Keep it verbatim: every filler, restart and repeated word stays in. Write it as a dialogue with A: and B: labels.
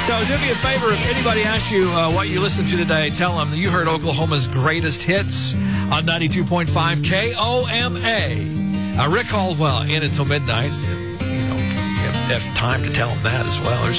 A: So do me a favor, if anybody asks you uh, what you listened to today, tell them that you heard Oklahoma's greatest hits on ninety-two point five K O M A. Uh, Rick Caldwell in until midnight. You know, you have time to tell them that as well. There's